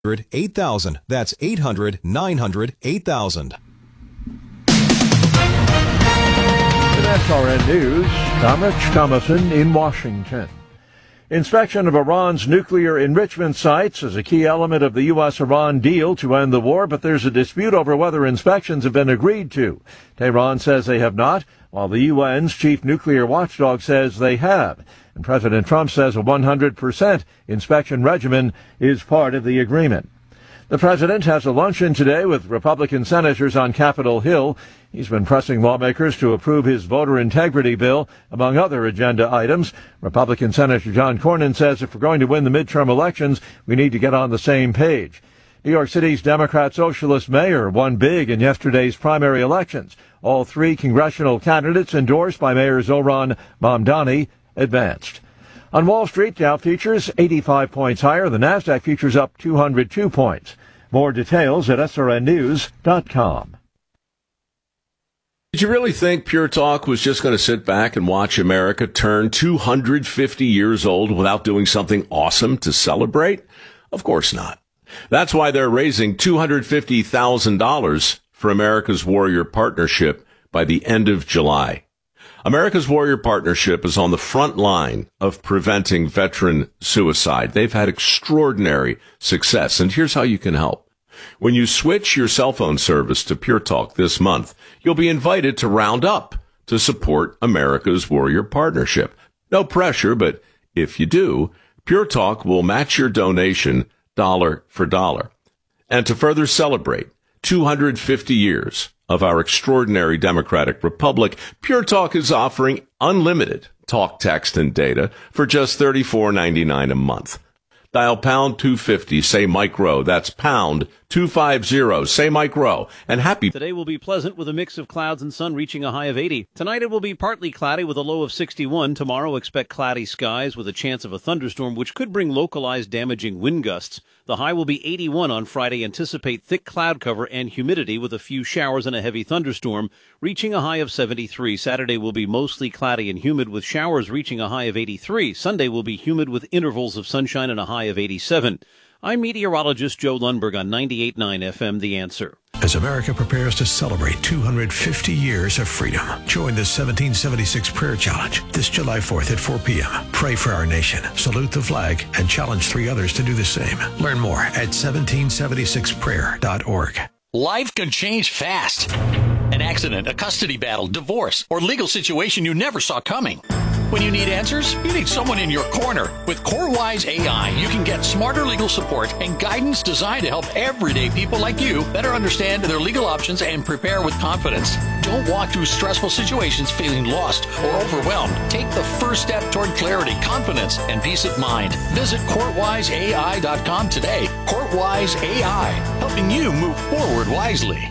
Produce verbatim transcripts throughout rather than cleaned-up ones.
eight thousand. That's eight hundred nine hundred eight thousand. With S R N News, I'm Rich Thomason in Washington. Inspection of Iran's nuclear enrichment sites is a key element of the U S Iran deal to end the war, but there's a dispute over whether inspections have been agreed to. Tehran says they have not, while the U N's chief nuclear watchdog says they have. And President Trump says a one hundred percent inspection regimen is part of the agreement. The president has a luncheon today with Republican senators on Capitol Hill. He's been pressing lawmakers to approve his voter integrity bill, among other agenda items. Republican Senator John Cornyn says if we're going to win the midterm elections, we need to get on the same page. New York City's Democrat Socialist mayor won big in yesterday's primary elections. All three congressional candidates endorsed by Mayor Zohran Mamdani advanced. On Wall Street, Dow futures eighty-five points higher. The Nasdaq futures up two hundred two points. More details at S R N news dot com. Did you really think Pure Talk was just going to sit back and watch America turn two hundred fifty years old without doing something awesome to celebrate? Of course not. That's why they're raising two hundred fifty thousand dollars for America's Warrior Partnership by the end of July. America's Warrior Partnership is on the front line of preventing veteran suicide. They've had extraordinary success, and here's how you can help. When you switch your cell phone service to Pure Talk this month, you'll be invited to round up to support America's Warrior Partnership. No pressure, but if you do, Pure Talk will match your donation dollar for dollar. And to further celebrate two hundred fifty years of our extraordinary democratic republic, Pure Talk is offering unlimited talk, text, and data for just thirty-four ninety-nine a month. Dial pound two fifty, say Mike Rowe. That's pound two fifty, say Mike Rowe. And happy. Today will be pleasant with a mix of clouds and sun reaching a high of eighty. Tonight it will be partly cloudy with a low of sixty-one. Tomorrow expect cloudy skies with a chance of a thunderstorm, which could bring localized damaging wind gusts. The high will be eighty-one on Friday. Anticipate thick cloud cover and humidity with a few showers and a heavy thunderstorm, reaching a high of seventy-three. Saturday will be mostly cloudy and humid with showers reaching a high of eighty-three. Sunday will be humid with intervals of sunshine and a high of eighty-seven. I'm meteorologist Joe Lundberg on ninety-eight point nine F M, The Answer. As America prepares to celebrate two hundred fifty years of freedom, join the seventeen seventy-six Prayer Challenge this July fourth at four p.m. Pray for our nation, salute the flag, and challenge three others to do the same. Learn more at seventeen seventy-six prayer dot org. Life can change fast. An accident, a custody battle, divorce, or legal situation you never saw coming. When you need answers, you need someone in your corner. With CoreWise A I, you can get smarter legal support and guidance designed to help everyday people like you better understand their legal options and prepare with confidence. Don't walk through stressful situations feeling lost or overwhelmed. Take the first step toward clarity, confidence, and peace of mind. Visit court wise A I dot com today. CourtWise A I, helping you move forward wisely.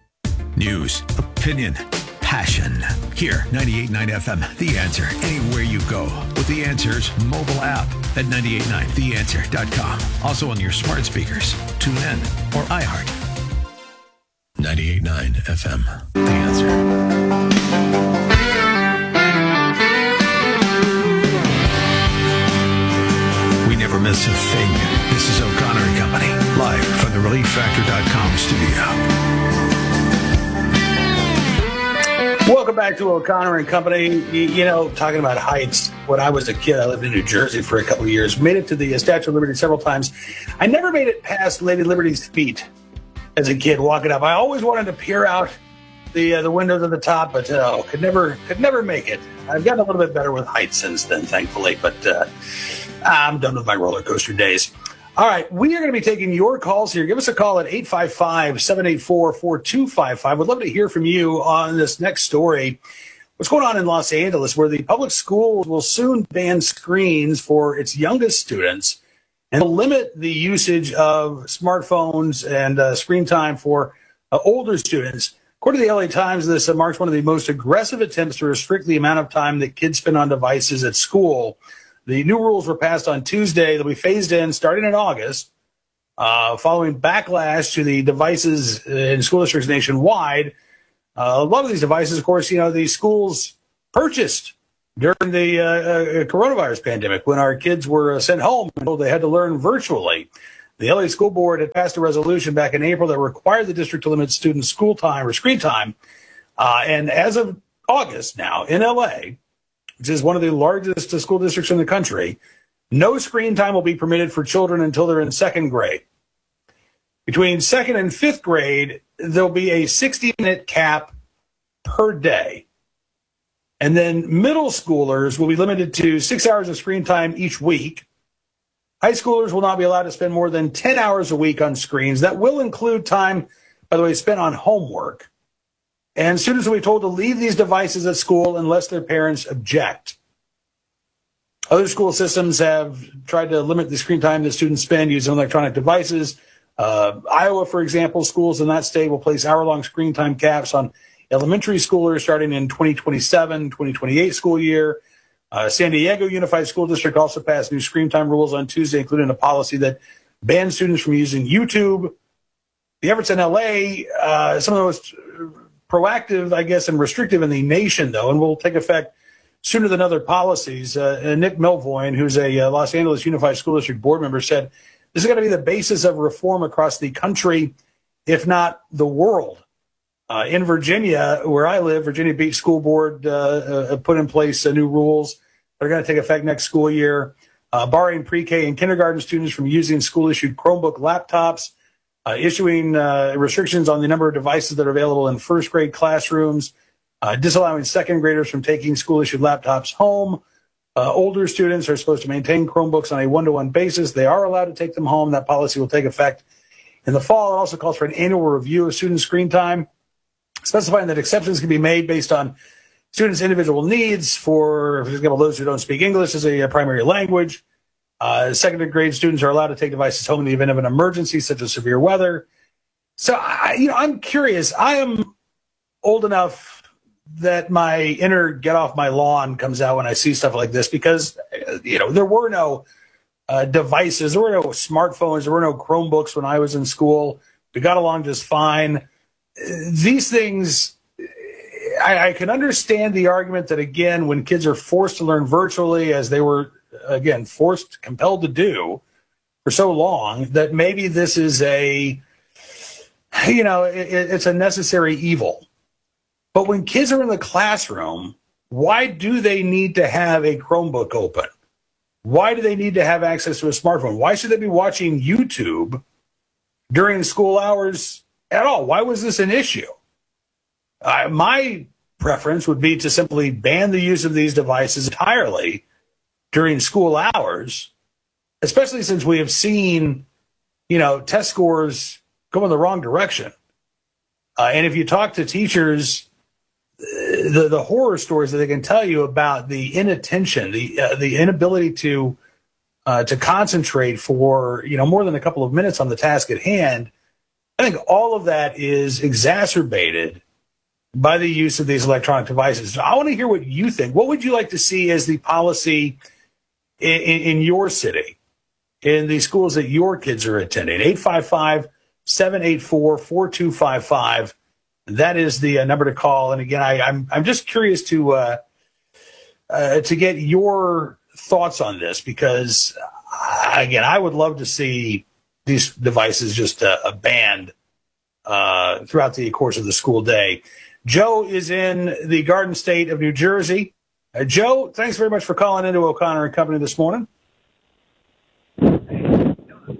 News, opinion, passion. Here, ninety-eight point nine F M, The Answer. Anywhere you go with The Answer's mobile app at ninety-eight point nine the answer dot com. Also on your smart speakers, tune in, or iHeart. ninety-eight point nine F M, The Answer. We never miss a thing. This is O'Connor and Company, live from the relief factor dot com studio. Welcome back to O'Connor and Company. You, you know, talking about heights, when I was a kid, I lived in New Jersey for a couple of years, made it to the Statue of Liberty several times. I never made it past Lady Liberty's feet as a kid walking up. I always wanted to peer out the uh, the windows at the top, but uh, could never could never make it. I've gotten a little bit better with heights since then, thankfully, but uh, I'm done with my roller coaster days. All right, we are going to be taking your calls here. Give us a call at eight five five, seven eight four, four two five five. We'd love to hear from you on this next story. What's going on in Los Angeles, where the public schools will soon ban screens for its youngest students and limit the usage of smartphones and uh, screen time for uh, older students. According to the L A Times, this uh, marks one of the most aggressive attempts to restrict the amount of time that kids spend on devices at school. The new rules were passed on Tuesday. They'll be phased in starting in August, uh, following backlash to the devices in school districts nationwide. Uh, a lot of these devices, of course, you know, the schools purchased during the uh, uh, coronavirus pandemic when our kids were uh, sent home and they had to learn virtually. The L A School Board had passed a resolution back in April that required the district to limit students' school time or screen time. Uh, and as of August now, in L A, which is one of the largest school districts in the country, no screen time will be permitted for children until they're in second grade. Between second and fifth grade, there'll be a sixty-minute cap per day. And then middle schoolers will be limited to six hours of screen time each week. High schoolers will not be allowed to spend more than ten hours a week on screens. That will include time, by the way, spent on homework. And students will be told to leave these devices at school unless their parents object. Other school systems have tried to limit the screen time that students spend using electronic devices. Uh, Iowa, for example, schools in that state will place hour-long screen time caps on elementary schoolers starting in twenty twenty-seven, twenty twenty-eight school year. Uh, San Diego Unified School District also passed new screen time rules on Tuesday, including a policy that bans students from using YouTube. The efforts in L A, uh, some of the most proactive, I guess, and restrictive in the nation, though, and will take effect sooner than other policies. Uh, Nick Melvoin, who's a uh, Los Angeles Unified School District board member, said, this is going to be the basis of reform across the country, if not the world. Uh, in Virginia, where I live, Virginia Beach School Board uh, uh, put in place uh, new rules that are going to take effect next school year, uh, barring pre-K and kindergarten students from using school-issued Chromebook laptops, uh, issuing uh, restrictions on the number of devices that are available in first-grade classrooms, uh, disallowing second graders from taking school-issued laptops home. Uh, older students are supposed to maintain Chromebooks on a one-to-one basis. They are allowed to take them home. That policy will take effect in the fall. It also calls for an annual review of student screen time, specifying that exceptions can be made based on students' individual needs for, for example, those who don't speak English as a primary language. Uh, second grade students are allowed to take devices home in the event of an emergency, such as severe weather. So, I, you know, I'm curious. I am old enough that my inner get off my lawn comes out when I see stuff like this because, you know, there were no uh, devices, there were no smartphones, there were no Chromebooks when I was in school. We got along just fine. These things, I, I can understand the argument that, again, when kids are forced to learn virtually, as they were, again, forced, compelled to do for so long, that maybe this is a, you know, it, it's a necessary evil. But when kids are in the classroom, why do they need to have a Chromebook open? Why do they need to have access to a smartphone? Why should they be watching YouTube during school hours at all? Why was this an issue? Uh, my preference would be to simply ban the use of these devices entirely during school hours, especially since we have seen, you know, test scores go in the wrong direction. Uh, and if you talk to teachers, the the horror stories that they can tell you about the inattention, the uh, the inability to uh, to concentrate for, you know, more than a couple of minutes on the task at hand, I think all of that is exacerbated by the use of these electronic devices. So I want to hear what you think. What would you like to see as the policy in, in, in your city, in the schools that your kids are attending? eight five five, seven eight four, four two five five. That is the uh, number to call. And again, I, I'm I'm just curious to uh, uh, to get your thoughts on this because, uh, again, I would love to see these devices just uh, banned uh, throughout the course of the school day. Joe is in the Garden State of New Jersey. Uh, Joe, thanks very much for calling into O'Connor and Company this morning. Am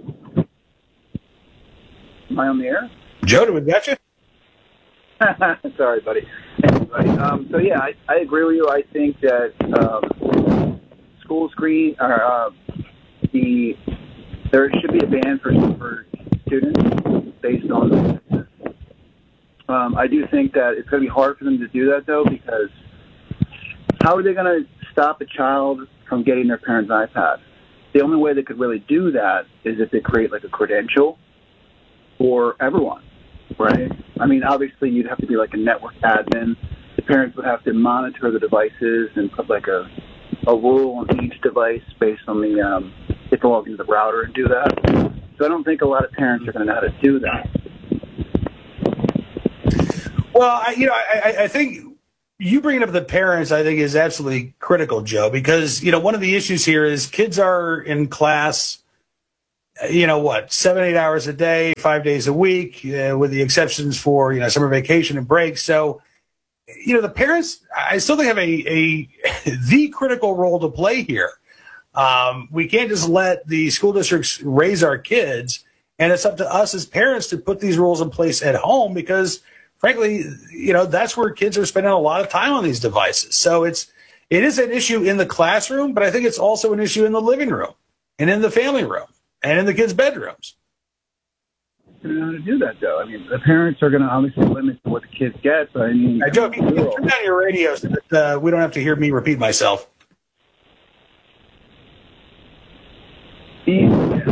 I on the air? Joe, do we got you? Sorry, buddy. Anyway, um, so yeah, I, I agree with you. I think that um, school screen, or uh, the there should be a ban for for students based on. Um, I do think that it's going to be hard for them to do that though, because how are they going to stop a child from getting their parent's iPad? The only way they could really do that is if they create like a credential for everyone. Right. I mean, obviously, you'd have to be like a network admin. The parents would have to monitor the devices and put like a a rule on each device based on the um, get to log into the router and do that. So I don't think a lot of parents are going to know how to do that. Well, I, you know, I, I think you bringing up the parents, I think, is absolutely critical, Joe, because, you know, one of the issues here is kids are in class you know, what, seven, eight hours a day, five days a week, uh, with the exceptions for, you know, summer vacation and breaks. So, you know, the parents, I still think have a, a the critical role to play here. Um, we can't just let the school districts raise our kids, and it's up to us as parents to put these rules in place at home because, frankly, you know, that's where kids are spending a lot of time on these devices. So it's it is an issue in the classroom, but I think it's also an issue in the living room and in the family room and in the kids' bedrooms. How to do that, though? I mean, the parents are going to obviously limit what the kids get, but I mean, Hey, Joe, if you can turn down your radio so that uh, we don't have to hear me repeat myself. The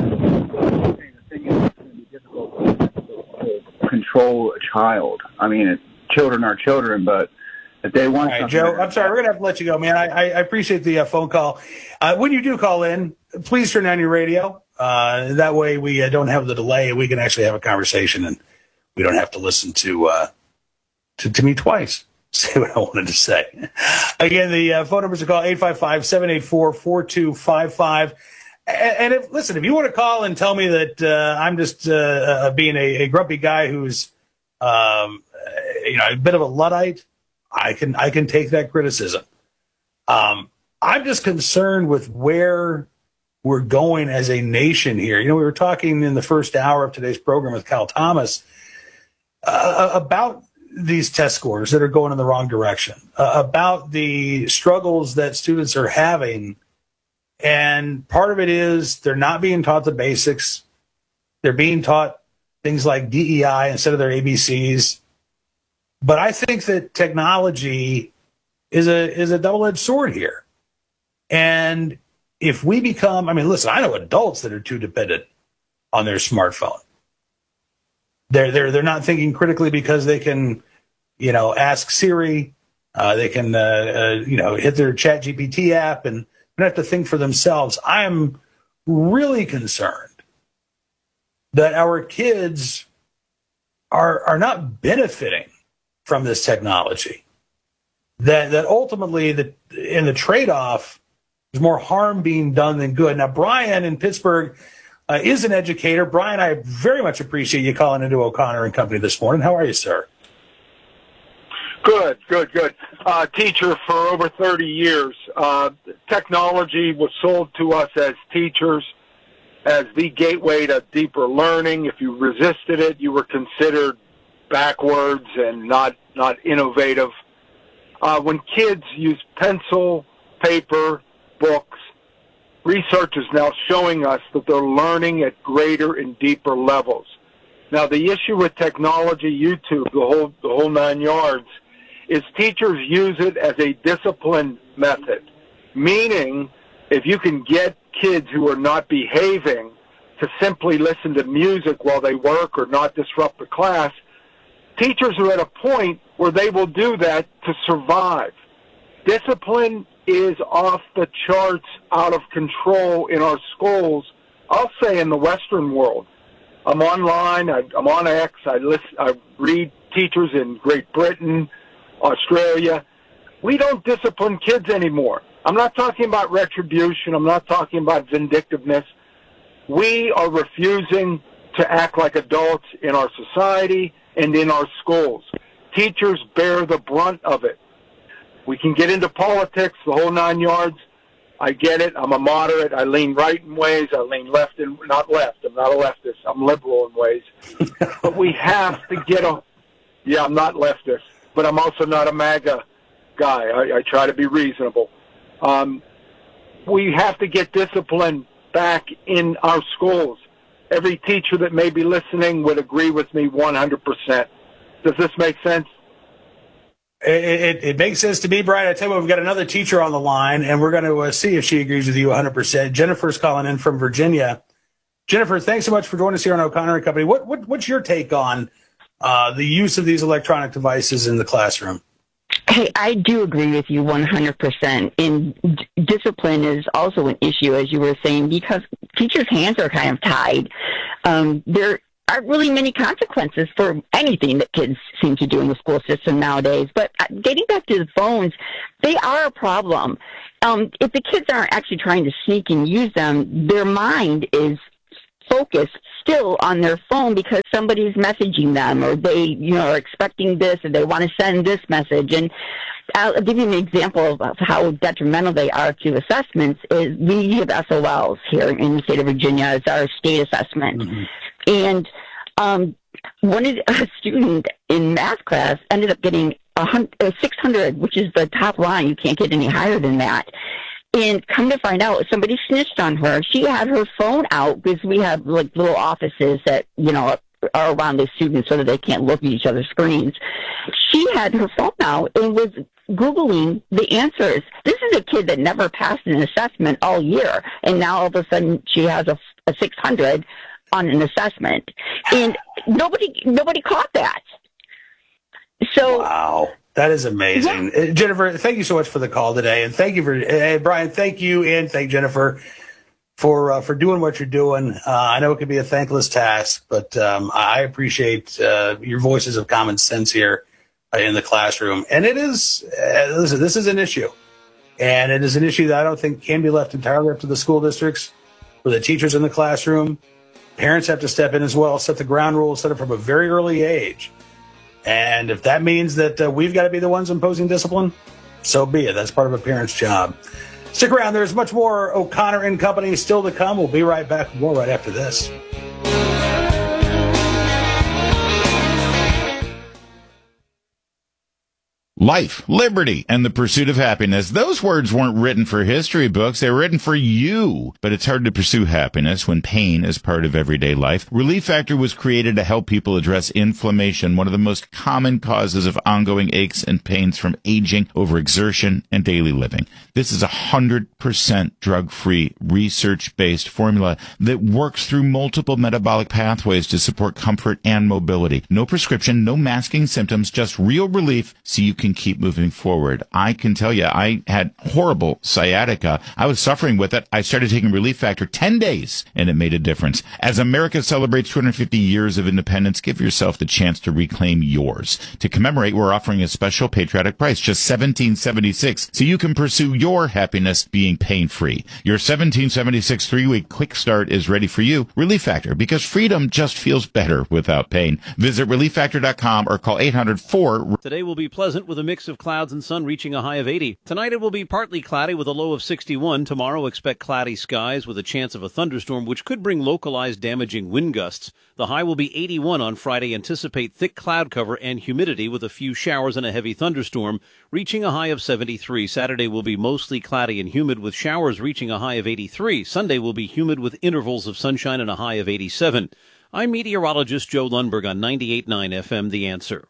thing is, it's going to be difficult to control a child. I mean, it, children are children, but if they want All right, something... Joe, I'm sorry. We're going to have to let you go, man. I, I, I appreciate the uh, phone call. Uh, when you do call in, please turn down your radio. Uh, that way we uh, don't have the delay and we can actually have a conversation and we don't have to listen to uh, to, to me twice. Say what I wanted to say. Again, the uh, phone numbers to call eight five five, seven eight four, four two five five. And, and if, listen, if you want to call and tell me that uh, I'm just uh, uh, being a, a grumpy guy who's um, you know, a bit of a Luddite, I can I can take that criticism. Um, I'm just concerned with where we're going as a nation here. You know, we were talking in the first hour of today's program with Cal Thomas uh, about these test scores that are going in the wrong direction, uh, about the struggles that students are having. And part of it is they're not being taught the basics. They're being taught things like D E I instead of their A B Cs. But I think that technology is a is a double-edged sword here. And if we become, I mean, listen, I know adults that are too dependent on their smartphone. They're they're they're not thinking critically because they can, you know, ask Siri, uh, they can, uh, uh, you know, hit their Chat G P T app and don't have to think for themselves. I am really concerned that our kids are are not benefiting from this technology. That that ultimately, the in the trade-off, there's more harm being done than good. Now, Brian in Pittsburgh uh, is an educator. Brian, I very much appreciate you calling into O'Connor and Company this morning. How are you, sir? Good, good, good. Uh, teacher for over thirty years. Uh, technology was sold to us as teachers as the gateway to deeper learning. If you resisted it, you were considered backwards and not, not innovative. Uh, when kids use pencil, paper, books, research is now showing us that they're learning at greater and deeper levels. Now, the issue with technology, YouTube, the whole, the whole nine yards, is teachers use it as a discipline method, meaning if you can get kids who are not behaving to simply listen to music while they work or not disrupt the class, teachers are at a point where they will do that to survive. Discipline is off the charts, out of control in our schools, I'll say in the Western world. I'm online, I, I'm on X, I, listen, I read teachers in Great Britain, Australia. We don't discipline kids anymore. I'm not talking about retribution. I'm not talking about vindictiveness. We are refusing to act like adults in our society and in our schools. Teachers bear the brunt of it. We can get into politics, the whole nine yards. I get it. I'm a moderate. I lean right in ways. I lean left in, not left. I'm not a leftist. I'm liberal in ways. But we have to get a, yeah, I'm not leftist, but I'm also not a MAGA guy. I, I try to be reasonable. Um, we have to get discipline back in our schools. Every teacher that may be listening would agree with me one hundred percent. Does this make sense? It, it, it makes sense to me, Brian. I tell you what, we've got another teacher on the line, and we're going to uh, see if she agrees with you one hundred percent. Jennifer's calling in from Virginia. Jennifer, thanks so much for joining us here on O'Connor and Company. What, what what's your take on uh, the use of these electronic devices in the classroom? Hey, I do agree with you one hundred percent. And d- discipline is also an issue, as you were saying, because teachers' hands are kind of tied. Um, there aren't really many consequences for anything that kids seem to do in the school system nowadays. But getting back to the phones, they are a problem. Um, if the kids aren't actually trying to sneak and use them, their mind is focused still on their phone because somebody's messaging them, or they, you know, are expecting this, or they want to send this message. And I'll give you an example of how detrimental they are to assessments. Is we have S O Ls here in the state of Virginia. It's our state assessment. Mm-hmm. And um, one of the, a student in math class ended up getting a hundred, uh, six hundred, which is the top line. You can't get any higher than that. And come to find out, somebody snitched on her. She had her phone out because we have like little offices that, you know, are around the students so that they can't look at each other's screens. She had her phone out and was Googling the answers. This is a kid that never passed an assessment all year, and now all of a sudden she has a, a six hundred on an assessment. And nobody nobody caught that. So wow. That is amazing. Yeah. Uh, Jennifer, thank you so much for the call today. And thank you for, uh, Brian, thank you and thank Jennifer for uh, for doing what you're doing. Uh, I know it can be a thankless task, but um, I appreciate uh, your voices of common sense here uh, in the classroom. And it is, uh, listen, this is an issue. And it is an issue that I don't think can be left entirely up to the school districts or the teachers in the classroom. Parents have to step in as well, set the ground rules, set it from a very early age. And if that means that uh, we've got to be the ones imposing discipline, so be it. That's part of a parent's job. Stick around. There's much more O'Connor and Company still to come. We'll be right back with more right after this. Life, liberty, and the pursuit of happiness. Those words weren't written for history books. They were written for you. But it's hard to pursue happiness when pain is part of everyday life. Relief Factor was created to help people address inflammation, one of the most common causes of ongoing aches and pains from aging, overexertion, and daily living. This is a one hundred percent drug-free, research-based formula that works through multiple metabolic pathways to support comfort and mobility. No prescription, no masking symptoms, just real relief so you can keep moving forward. I can tell you, I had horrible sciatica. I was suffering with it. I started taking Relief Factor ten days, and it made a difference. As America celebrates two hundred fifty years of independence, give yourself the chance to reclaim yours. To commemorate, we're offering a special patriotic price, just seventeen seventy-six, so you can pursue your happiness being pain-free. Your seventeen seventy-six three-week quick start is ready for you. Relief Factor, because freedom just feels better without pain. Visit relief factor dot com or call eight hundred four. Today will be pleasant with a mix of clouds and sun reaching a high of eighty. Tonight it will be partly cloudy with a low of sixty-one. Tomorrow expect cloudy skies with a chance of a thunderstorm, which could bring localized damaging wind gusts. The high will be eighty-one on Friday. Anticipate thick cloud cover and humidity with a few showers and a heavy thunderstorm, reaching a high of seventy-three. Saturday will be mostly cloudy and humid with showers reaching a high of eighty-three. Sunday will be humid with intervals of sunshine and a high of eighty-seven. I'm meteorologist Joe Lundberg on ninety-eight point nine F M, The Answer.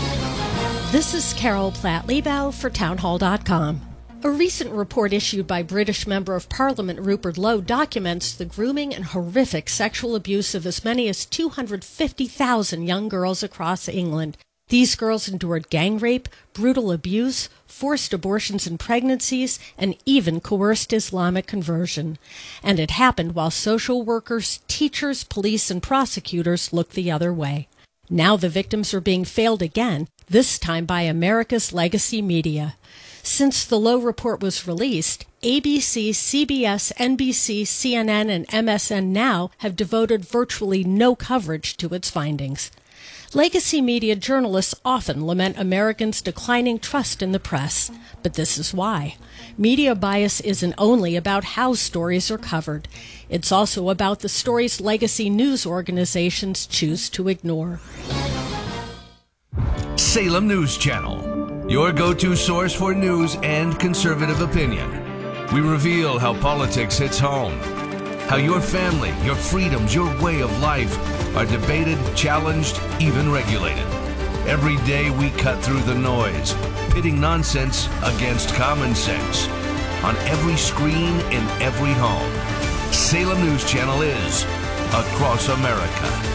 This is Carol Platt-Liebau for townhall dot com. A recent report issued by British Member of Parliament Rupert Lowe documents the grooming and horrific sexual abuse of as many as two hundred fifty thousand young girls across England. These girls endured gang rape, brutal abuse, forced abortions and pregnancies, and even coerced Islamic conversion. And it happened while social workers, teachers, police, and prosecutors looked the other way. Now the victims are being failed again, this time by America's legacy media. Since the Lowe report was released, A B C, C B S, N B C, C N N, and M S N Now have devoted virtually no coverage to its findings. Legacy media journalists often lament Americans' declining trust in the press, but this is why. Media bias isn't only about how stories are covered. It's also about the stories legacy news organizations choose to ignore. Salem News Channel, your go-to source for news and conservative opinion. We reveal how politics hits home, how your family, your freedoms, your way of life are debated, challenged, even regulated. Every day we cut through the noise, pitting nonsense against common sense. On every screen, in every home, Salem News Channel is across America.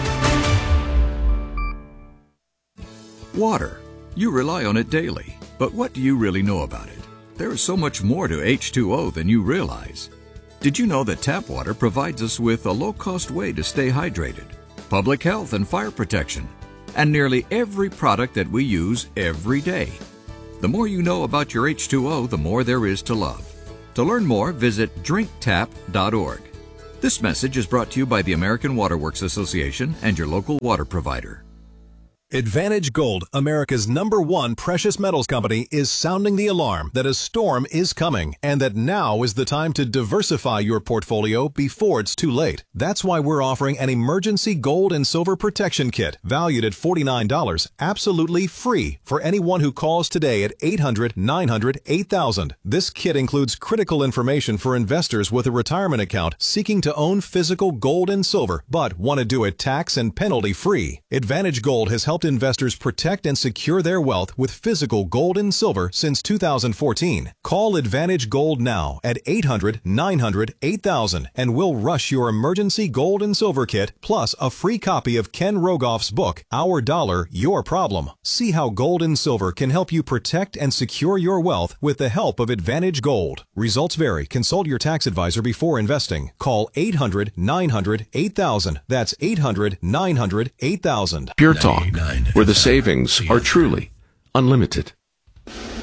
Water. You rely on it daily, but what do you really know about it? There is so much more to H two O than you realize. Did you know that tap water provides us with a low-cost way to stay hydrated, public health and fire protection, and nearly every product that we use every day? The more you know about your H two O, the more there is to love. To learn more, visit drink tap dot org. This message is brought to you by the American Water Works Association and your local water provider. Advantage Gold, America's number one precious metals company, is sounding the alarm that a storm is coming and that now is the time to diversify your portfolio before it's too late. That's why we're offering an emergency gold and silver protection kit valued at forty-nine dollars, absolutely free for anyone who calls today at eight hundred, nine hundred, eight thousand. This kit includes critical information for investors with a retirement account seeking to own physical gold and silver but want to do it tax and penalty free. Advantage Gold has helped investors protect and secure their wealth with physical gold and silver since two thousand fourteen. Call Advantage Gold now at eight hundred, nine hundred, eight thousand and we'll rush your emergency gold and silver kit plus a free copy of Ken Rogoff's book, Our Dollar, Your Problem. See how gold and silver can help you protect and secure your wealth with the help of Advantage Gold. Results vary. Consult your tax advisor before investing. Call eight hundred, nine hundred, eight thousand. That's eight hundred, nine hundred, eight thousand. Pure Talk, where the savings are truly unlimited.